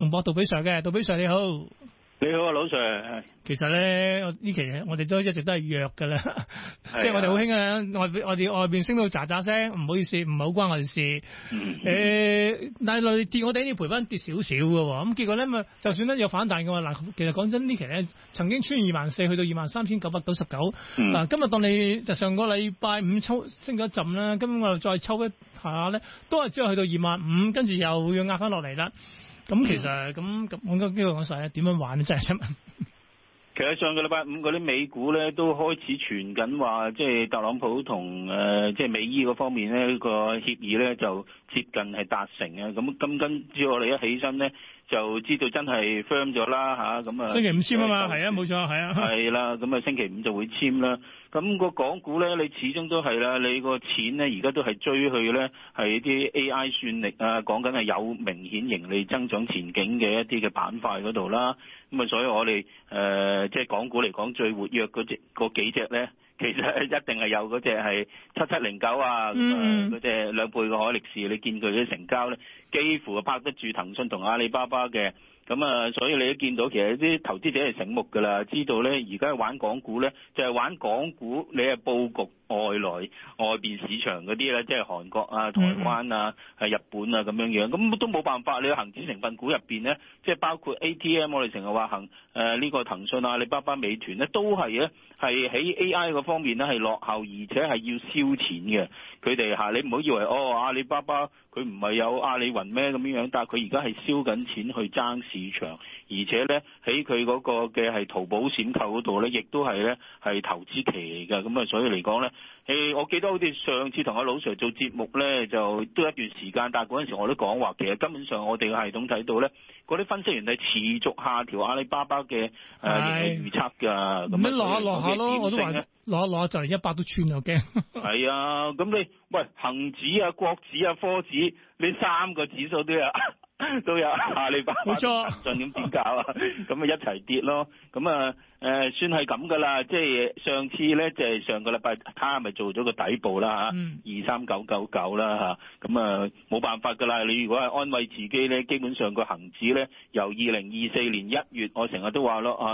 仲博杜比 Sir 嘅，杜比 Sir 你好。 你好啊，老 Sir。 其實咧，呢期我哋都一直都係弱噶啦，即係我哋好興啊，我哋外邊升到喳喳聲，唔好意思，唔係好關我哋事。但係內地跌，我哋要賠翻跌少少嘅，咁結果咧咪就算咧有反彈嘅話，嗱，其實講真呢期咧曾經穿24,000去到23,999。嗱，今日當你就上個禮拜五升咗一陣啦，今日我又再抽一下咧，都係只係去到25,000，跟住又要壓翻落嚟啦。咁其實咁我呢個講晒咧，點樣玩咧真係想問。 其實上個禮拜五嗰啲美股咧都開始傳緊話，即係特朗普同即係美伊嗰方面咧個協議咧就接近係達成嘅。咁跟住我哋一起身咧就知道真係 firm 咗啦嚇。咁啊星期五簽啊嘛，係啊冇錯係啊。係啦，咁啊星期五就會簽啦。咁個港股咧，你始終都係啦，你個錢咧而家都係追去咧係啲 AI 算力啊，講緊係有明顯盈利增長前景嘅一啲嘅板塊嗰度啦。咁啊，所以我哋即係港股嚟講最活躍嗰幾隻咧，其實一定係有嗰隻係7709啊，嗰隻2倍嘅海力士，你見佢啲成交咧，幾乎拍得住騰訊同阿里巴巴嘅。咁啊，所以你都見到其實啲投資者係醒目㗎啦，知道咧而家玩港股咧就係玩港股，你係佈局外邊市場嗰啲咧，即係韓國啊、台灣啊、日本啊咁樣樣，咁都冇辦法。你恒指成分股入邊咧，即係包括 ATM， 我哋成日話呢個騰訊、阿里巴巴、美團咧，都係咧係喺 AI 嗰方面咧係落後，而且係要燒錢嘅。佢哋你唔好以為阿里巴巴佢唔係有阿里雲咩咁樣，但係佢而家係燒緊錢去爭市場，而且咧喺佢嗰個嘅係淘寶閃購嗰度咧，亦都係咧係投資期嚟㗎。咁啊，所以嚟講咧。我記得好似上次同阿老 Sir 做節目咧，就都一段時間，但係嗰陣時我都講話，其實根本上我哋嘅系統睇到咧，嗰啲分析員係持續下調阿里巴巴嘅盈利預測㗎。咁樣落下咯，我都話落下就嚟100都穿又驚。係啊，咁你喂恒指啊、國指啊、科指呢3個指數都有阿里巴巴，冇錯，仲點搞啊？咁咪一齊跌咯。咁啊算係咁噶啦。即係上次咧就係上個禮拜，他咪做咗個底部啦嚇，23999啦嚇。咁啊冇辦法噶啦。你如果係安慰自己咧，基本上個恒指咧由2024年1月，我成日都話咯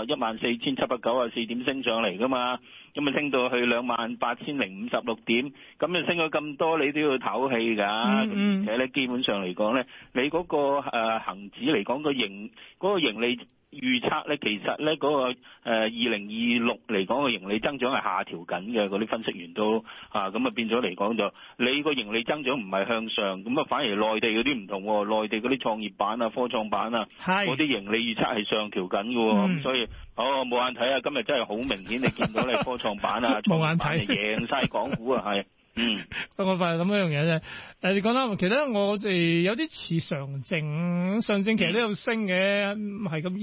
14794點升上嚟噶嘛。咁啊升到去28,056點，咁啊升咗咁多，你都要唞氣㗎。而且咧基本上嚟講咧，你嗰個恒指嚟講嗰個盈利預測咧，其實咧嗰個2026嚟講個盈利增長係下調緊嘅，嗰啲分析員都咁啊變咗嚟講就你個盈利增長唔係向上，咁啊反而內地嗰啲唔同喎，內地嗰啲創業板啊、科創板啊，嗰啲盈利預測係上調緊嘅喎，咁所以冇眼睇啊！今日真係好明顯，你見到你科創板啊、創業板贏晒港股啊，係。 不過快咁樣嘢啫。你講啦，其實我哋有啲似上證其實都有升嘅，係咁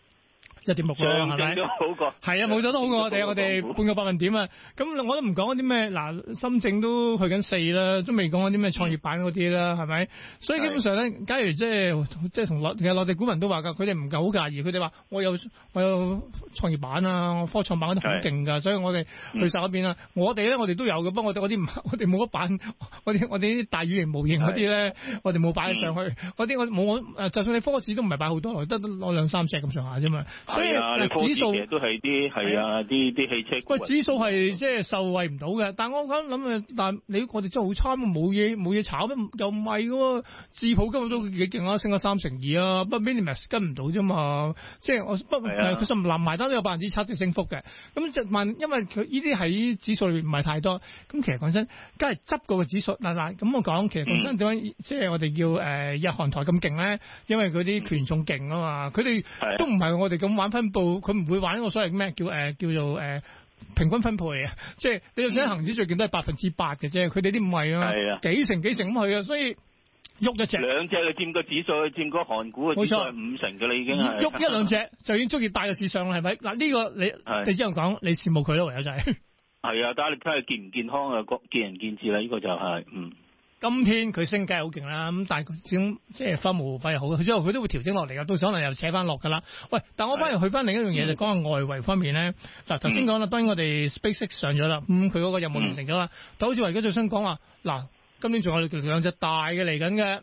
1.6咯，係咪？ 都好過， 係啊，冇咗都好過我哋半個百分點啊！咁我都唔講嗰啲咩，深證都去緊4啦，都未講嗰啲咩創業板嗰啲啦，係咪？所以基本上咧，假如即係同其實內地股民都話㗎，佢哋唔夠好介意，佢哋話我有創業板啊，我科創板嗰啲好勁㗎，所以我哋去晒嗰邊啦。我哋咧，我哋都有嘅，不過我哋冇乜板，我哋啲大語言模型嗰啲咧，我哋冇擺上去。嗰啲我冇就算你科指都唔係擺好多，得攞2-3隻咁上下啫嘛。所以指數都係啲啲汽車股。 喂，指數係即係受惠唔到嘅，但我諗但我哋真係好差，冇嘢炒咩？又唔係喎，智普今日都幾勁啊，升咗32%啊，不過 Minimax 跟唔到啫嘛。即係佢實唔埋單都有7%升幅嘅。咁因為佢呢啲喺指數裏面唔係太多。咁其實講真，梗係執過個指數嗱咁我講，其實講真點解即係我哋叫日韓台咁勁咧？因為佢啲權重勁啊嘛，佢哋都唔係我哋咁玩分佈，佢唔會玩一個所謂咩叫做平均分配啊，即係你就算恒指最勁都係8%嘅啫，佢哋啲唔係啊，幾成咁去啊，所以喐一隻兩隻就佔個指數，佔個韓股嘅指數係50%嘅啦，已經係喐一兩隻就已經足以帶個市上啦，係咪？嗱呢個你只能講你羨慕佢咯，唯有就係係啊，但係你睇下健唔健康啊，見仁見智啦，呢個就係今天佢升梗係好勁啦，咁但係始終即係花無費好，之後佢都會調整落嚟噶，到時可能又扯翻落噶啦。喂，但我反而去翻另一樣嘢，就講下外圍方面咧。嗱，頭先講啦，當然我哋 SpaceX 上咗啦，佢嗰個任務完成咗啦。但好似我而家最新講話，嗱，今年仲有2隻大嘅嚟緊嘅，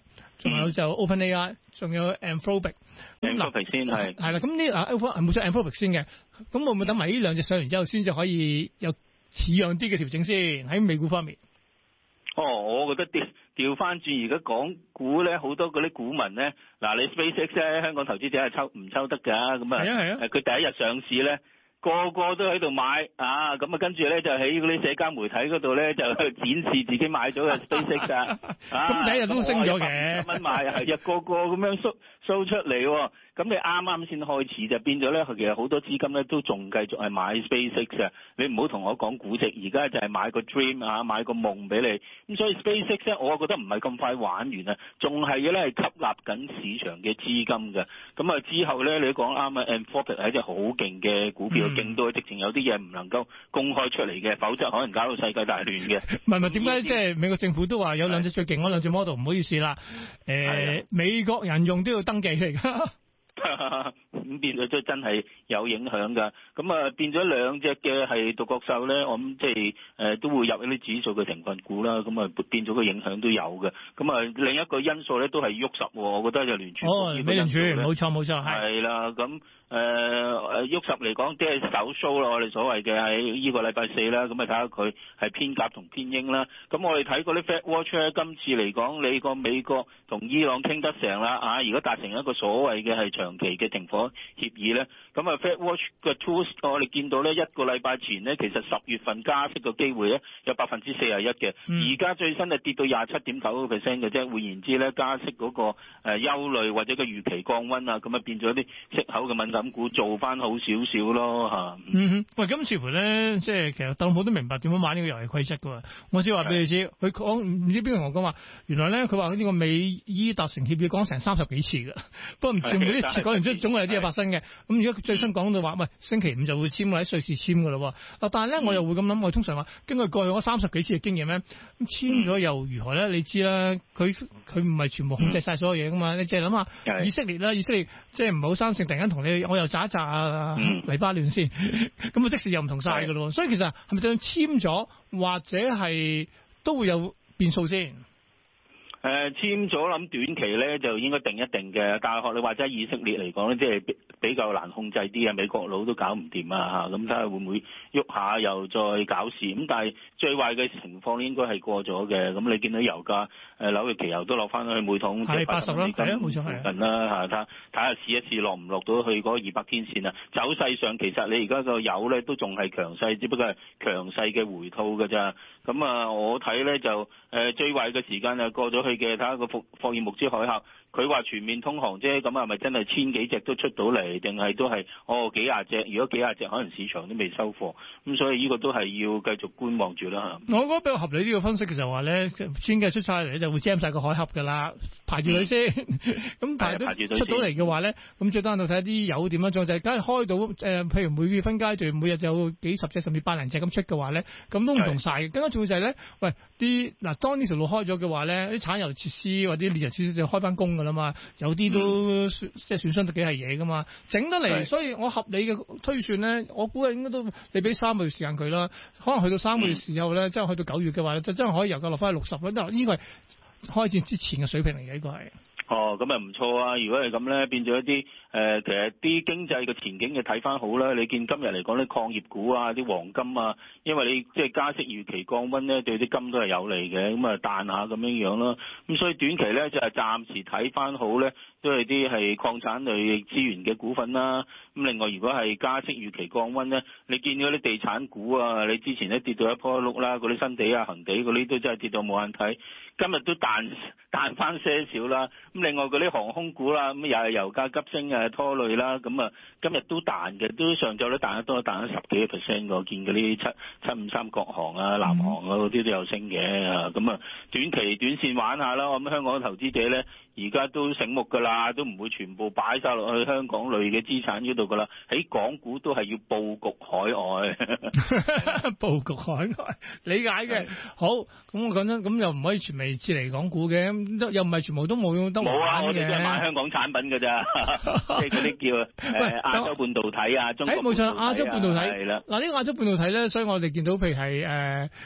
仲有就 OpenAI，仲有 Anthropic。 Anthropic 先係啦，咁呢冇錯 Anthropic 先嘅，咁會唔會等埋呢兩隻上完之後，先至可以有似樣啲嘅調整先喺美股方面？ 我覺得調翻轉，而家港股咧好多嗰啲股民咧，嗱你 SpaceX 咧，香港投資者係唔抽得㗎，咁啊，佢第一日上市咧。個個都喺度買啊，咁啊跟住咧就喺嗰啲社交媒體嗰度咧就展示自己買咗嘅 SpaceX 啊， 咁第一日都升咗嘅， 蚊買係個個咁樣 show 出嚟喎，咁你啱啱先開始就變咗咧，其實好多資金咧都仲繼續係買 SpaceX 啊，你唔好同我講估值，而家就係買個 dream 啊，買個夢俾你，咁所以 SpaceX 咧，我覺得唔係咁快玩完啊，仲係咧係吸納緊市場嘅資金嘅，咁啊之後咧你講啱啊 Anthropic 係一隻好勁嘅股票。勁到直情有啲嘢唔能夠公開出嚟嘅，否則可能搞到世界大亂嘅。 唔係點解即係美國政府都話有兩隻最勁嗰兩隻 model 唔好意思啦，美國人用都要登記嚟㗎。 咁變咗真係有影響㗎，咁啊變咗兩隻嘅係獨角獸咧，我諗即係都會入一啲指數嘅成分股啦，咁啊變咗個影響都有嘅，咁啊另一個因素咧都係喐實，我覺得就聯儲美聯儲冇錯係啦，咁喐實嚟講即係首 show 啦，我哋所謂嘅喺呢個禮拜四啦，咁啊睇下佢係偏鴿同偏鷹啦，咁我哋睇嗰啲 Fed Watch 咧，今次嚟講你個美國同伊朗傾得成啦，如果達成一個所謂嘅係長期嘅停火協議咧，咁啊 Fed Watch 嘅 tools 我哋見到咧一個禮拜前咧，其實10月份加息嘅機會咧有41%嘅，而家最新係跌到27.9% 嘅啫。換言之咧，加息嗰個憂慮或者個預期降溫啊，咁啊變咗啲息口嘅敏感股做翻好少少咯嚇。 喂，咁似乎咧，即係其實特朗普都明白點樣玩呢個遊戲規則㗎喎。我先話俾你知，佢講唔知邊個同我講話，原來咧佢話呢個美伊達成協議講成30幾次㗎，不過唔知每一次講完之後總係有啲嘢發生嘅。咁而家最新講到話，喂，星期五就會簽喺瑞士簽㗎咯喎。但係咧我又會咁諗，我通常話經過過去嗰30幾次嘅經驗咧，咁簽咗又如何咧？你知啦，佢唔係全部控制晒所有嘢㗎嘛。你淨係諗下以色列啦，以色列即係唔係好生性，突然間同你我又炸一炸黎巴嫩先，咁啊即時又唔同晒㗎咯。所以其實係咪就算簽咗或者係都會有變數先？ 簽咗諗短期咧就應該定一定嘅，但係學你話齋以色列嚟講咧，即係比較難控制啲啊，美國佬都搞唔掂啊嚇，咁睇下會唔會喐下又再搞事，咁但係最壞嘅情況應該係過咗嘅，咁你見到油價紐約期油都落翻去每桶係80啦，係啊冇錯係近啦嚇，睇下試一試落唔落到去嗰200天線啊，走勢上其實你而家個油咧都仲係強勢，只不過係強勢嘅回吐㗎咋，咁啊我睇咧就最壞嘅時間就過咗去。嘅睇下個霍爾木茲海峽，佢話全面通航啫，咁係咪真係千幾隻都出到嚟，定係都係幾廿隻？如果幾廿隻，可能市場都未收貨，咁所以呢個都係要繼續觀望住啦。我覺得比較合理呢個分析，其實話咧，千幾出晒嚟就會 jam 晒個海峽㗎啦，排住隊先。咁排隊出到嚟嘅話咧，咁最單獨睇啲油點樣做，就係梗係開到譬如每月分階段，每日有幾十隻甚至百零隻咁出嘅話咧，咁都唔同晒嘅。更加重要就係咧，喂當呢條路開咗嘅話咧，啲產油設施或者煉油設施就開翻工㗎啦嘛，有啲都即係損傷得幾係嘢㗎嘛，整得嚟，所以我合理嘅推算咧，我估計應該都你俾3個月時間佢啦，可能去到3個月時候咧，即係去到9月嘅話咧，就真係可以油價落翻去60啦。呢個係開戰之前嘅水平嚟嘅，呢個係。 咁啊唔錯啊！如果係咁咧，變咗一啲其實啲經濟嘅前景嘅睇翻好啦。你見今日嚟講啲礦業股啊、啲黃金啊，因為你即係加息預期降溫咧，對啲金都係有利嘅，咁啊彈下咁樣樣咯。咁所以短期咧就係暫時睇翻好咧，都係啲係礦產類資源嘅股份啦。咁另外如果係加息預期降溫咧，你見到啲地產股啊，你之前咧跌到一坡碌啦，嗰啲新地啊、恒地嗰啲都真係跌到冇眼睇。今日都彈翻些少啦。咁另外嗰啲航空股啦，咁又係油價急升啊拖累啦。咁啊今日都彈嘅，都上晝都彈得多，彈咗10幾個 percent。我見嗰啲753國航啊、南航啊嗰啲都有升嘅。咁啊短線玩下啦。我諗香港嘅投資者咧，而家都醒目㗎啦，都唔會全部擺晒落去香港類嘅資產嗰度㗎啦。喺港股都係要佈局海外， 佈局海外理解嘅。好，咁我講真，咁又唔可以全面撤離港股嘅，又唔係全部都冇得玩嘅。冇啊，我哋都係買香港產品㗎咋，即係嗰啲叫亞洲半導體啊，中國冇錯，亞洲半導體係啦。嗱呢個亞洲半導體咧，所以我哋見到譬如係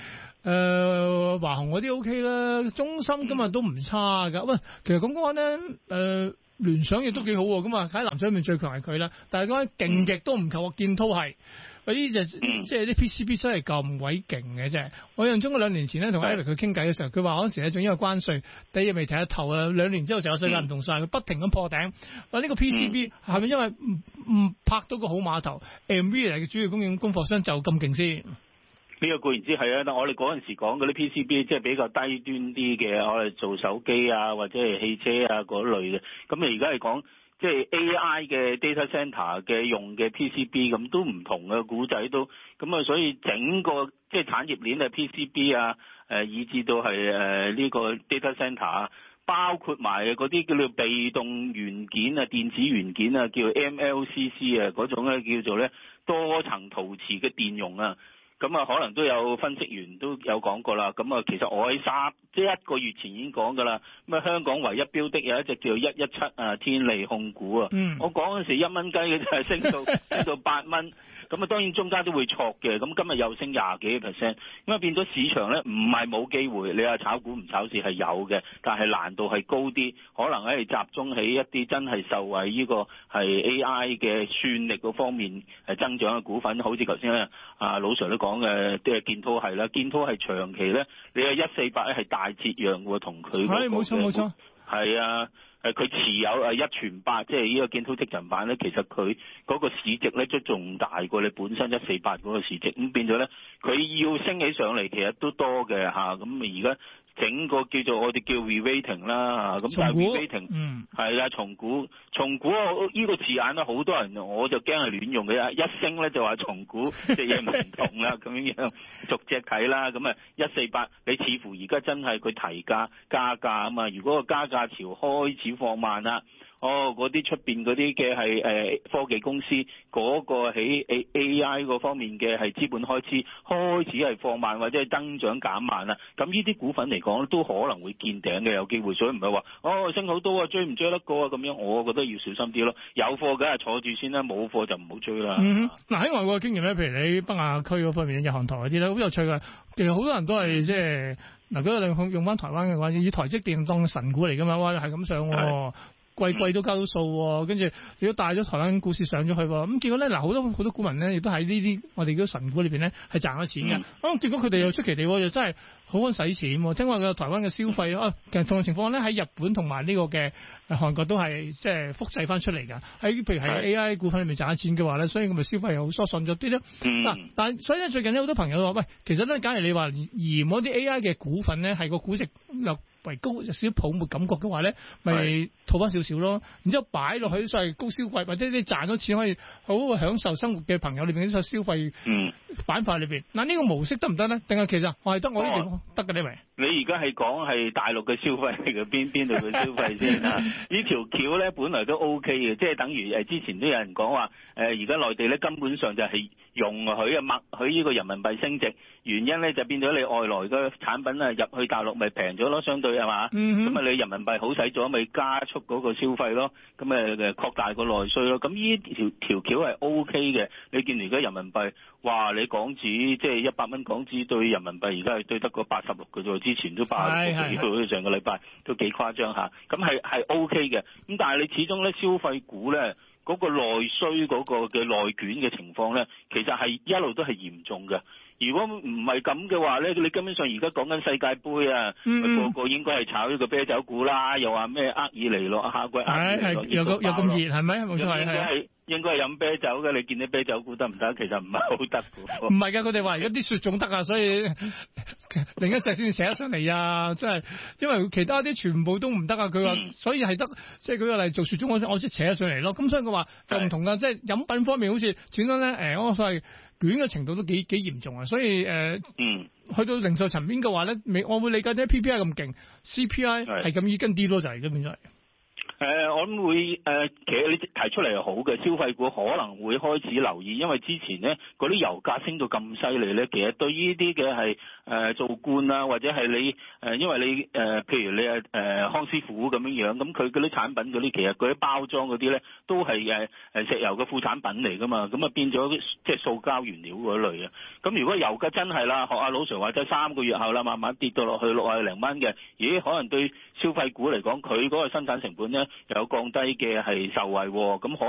華虹嗰啲 OK 啦，中芯今日都唔差㗎。喂，其實咁講咧，聯想亦都幾好喎。咁啊，喺藍籌裏面最強係佢啦，但係講緊勁極都唔夠建滔係。嗰啲就即係啲 PCB 真係咁鬼勁嘅啫。我印象中2年前咧同 Alex 佢傾偈嘅時候，佢話嗰時咧仲因為關稅，第一嘢未睇得透啊。2年之後成個世界唔同晒，佢不停咁破頂。話呢個 PCB 係咪因為唔拍到個好碼頭？NVIDIA嚟嘅主要供應供貨商就咁勁先？ 呢個固然之係啊，但我哋嗰陣時講嗰啲 PCB 即係比較低端啲嘅，我哋做手機啊或者係汽車啊嗰類嘅。咁你而家係講即係 AI 嘅 data center 嘅用嘅 PCB， 咁都唔同嘅故仔都咁啊，所以整個即係產業鏈嘅 PCB 啊，以至到係呢個 data center 啊，包括埋嗰啲叫做被動元件啊、電子元件啊，叫 MLCC 啊嗰種咧叫做咧多層陶瓷嘅電容啊。咁啊，可能都有分析員都有講過啦。咁啊，其實我喺即係1個月前已經講㗎啦。咁啊，香港唯一標的有一隻叫117啊，天利控股啊。我講嗰陣時1蚊雞嘅就係升到8蚊。咁啊，當然中間都會挫嘅。咁今日又升20幾%。咁啊，變咗市場咧唔係冇機會。你話炒股唔炒市係有嘅，但係難度係高啲。可能係集中喺一啲真係受惠呢個係 AI 嘅算力嗰方面係增長嘅股份，好似頭先咧老 Sir 都講嘅即係建滔係啦，建滔係長期咧，你係148咧係大折讓喎，同佢係冇錯， 係啊，佢持有1全8，即係呢個建滔積層板咧，其實佢嗰個市值咧都仲大過你本身148嗰個市值，咁變咗咧，佢要升起上嚟其實都多嘅嚇，咁而家。整個叫做我哋叫 re-rating 啦，咁但係 re-rating 係啦，重估呢個字眼咧，好多人我就驚係亂用嘅，一升咧就話重估，隻嘢唔同啦，咁樣逐隻睇啦，咁啊148，你似乎而家真係佢提價加價啊嘛，如果個加價潮開始放慢啦。嗰啲出邊嗰啲嘅係科技公司嗰個喺 AI 嗰方面嘅係資本開支開始係放慢或者係增長減慢啦，咁呢啲股份嚟講都可能會見頂嘅有機會，所以唔係話升好多啊，追唔追得過啊咁樣，我覺得要小心啲咯。有貨梗係坐住先啦，冇貨就唔好追啦。 嗱喺外國嘅經驗咧，譬如你北亞區嗰方面日韓台嗰啲咧，好有趣嘅。其實好多人都係即係嗱，如果你用翻台灣嘅話，以台積電當神股嚟㗎嘛，哇係咁上。季都交到數，跟住如果帶咗台灣股市上咗去，咁結果咧嗱好多股民咧，亦都喺呢啲我哋嗰神股裏邊咧係賺咗錢嘅。結果佢哋又出奇地又真係好揾使錢。聽話嘅台灣嘅消費其實同樣情況咧喺日本同埋呢個嘅韓國都係即係複製翻出嚟㗎。喺譬如喺 AI 股份裏面賺咗錢嘅話咧，所以佢咪消費又好疏順咗啲咯。但係所以咧最近咧好多朋友話喂，其實咧假如你話嫌嗰啲 AI 嘅股份咧係個估值為高有少少泡沫感覺嘅話咧，咪套翻少少咯，然之後擺落去所謂高消費或者你賺咗錢可以好好享受生活嘅朋友裏邊啲消費板塊裏邊，嗱呢個模式得唔得咧？定係其實我係得我啲地方得嘅呢？ 你而家係講係大陸嘅消費嚟嘅，邊度嘅消費先啊？呢條橋咧本來都 OK 嘅，即係等於之前都有人講話而家內地咧根本上就係容許默許呢個人民幣升值，原因咧就變咗你外來嘅產品入去大陸咪平咗咯，相對係嘛？咁你人民幣好使咗，咪加速嗰個消費咯，咁擴大個內需咯。咁呢條橋係 OK 嘅。你見而家人民幣，哇！你港紙即係100蚊港紙對人民幣而家係對得個86嘅啫，之前都86幾，上個禮拜都幾誇張下。咁係 OK 嘅。咁但係你始終咧消費股咧嗰個內需嗰個嘅內卷嘅情況咧，其實係一路都係嚴重嘅。如果唔係咁嘅話咧，你根本上而家講緊世界盃啊，個個應該係炒呢個啤酒股啦，又話咩厄爾尼諾下季厄爾尼諾又咁熱係咪？冇錯應該係飲啤酒嘅，你見啲啤酒股得唔得？其實唔係好得嘅。唔係㗎， 佢哋話而家啲雪種得啊，所以另一隻先扯得上嚟啊！真係，因為其他啲全部都唔得啊。佢話，所以係得，即係舉個例做雪種，我先扯得上嚟咯。咁所以佢話又唔同㗎，即係飲品方面好似轉咗咧，我所謂捲嘅程度都幾嚴重啊。所以去到零售層面嘅話咧，我會理解啲 PPI 咁勁，CPI 係咁易跟啲咯，就係根本就係。 我諗會其實你提出嚟係好嘅，消費股可能會開始留意，因為之前咧嗰啲油價升到咁犀利咧，其實對於呢啲嘅係做罐啊，或者係你因為你譬如你康師傅咁樣樣，咁佢嗰啲產品嗰啲其實嗰啲包裝嗰啲咧都係石油嘅副產品嚟噶嘛，咁啊變咗即係塑膠原料嗰類啊。咁如果油價真係啦，學阿老 Sir 話齋3個月後啦，慢慢跌到落去60零蚊嘅，咦？可能對消費股嚟講，佢嗰個生產成本咧有降低嘅係受惠喎，咁